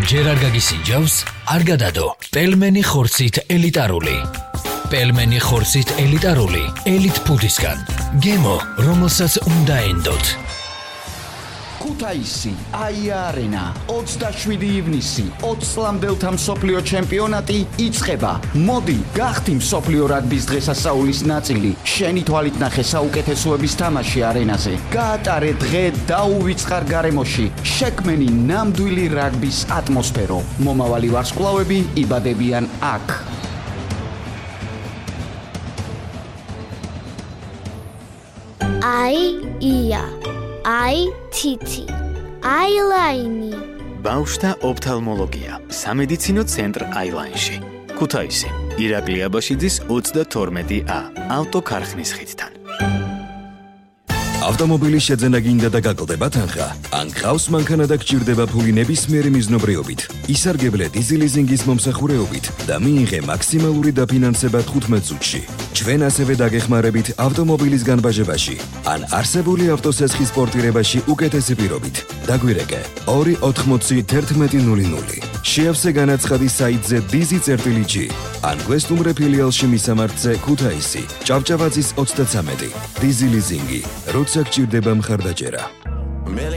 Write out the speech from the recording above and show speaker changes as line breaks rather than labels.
ჯერ არ გაგისინჯავს, არ გადადო. პელმენი ხორცით ელიტარული. პელმენი ხორცით ელიტარული, ელიტ ფუდისგან. გემო, რომელსაც უნდა ენდოთ.
ქუთაისი, აია არენა, 27 ივნისი, 20 წლამდელთა მსოფლიო ჩემპიონატი იწყება. მოდი, გახდი მსოფლიო რაგბის დღესასწაულის ნაწილი. შენი თვალით ნახე საუკეთესოების თამაში არენაზე. გაატარე დღე დაუვიწყარ გარემოში. შექმენი ნამდვილი რაგბის ატმოსფერო. მომავალი ვარსკვლავები იბადებიან აქ.
ია. თითი, აილაინი.
ბავშვთა ოფთალმოლოგია, სამედიცინო ცენტრ აილაინში. ქუთაისი, ირაკლი აბაშიძის 32A, ავტოქარხნის ხიდთან.
ავტომობილის შეძენა გინდა და გაკლდება თანხა? ან გყავს მანქანა და გჭირდება ფული ნებისმიერი მიზნობრიობით? ისარგებლე დიზელიზინგის მომსახურეობით და მიიღე მაქსიმალური დაფინანსება 15 წუთში. ჩვენ ასევე დაგეხმარებით ავტომობილის განბაჟებაში ან არსებული ავტოსესხის პორტირებაში უკეთესი პირობით. დაგვირეკე 2801100. შეავსე განაცხადი საიტზე dizi.g ან გვესტუმრე ფილიალში მისამართზე ქუთაისი, ჭავჭავაძის 33. დიზელიზინგი, როცა გჭირდება მხარდაჭერა.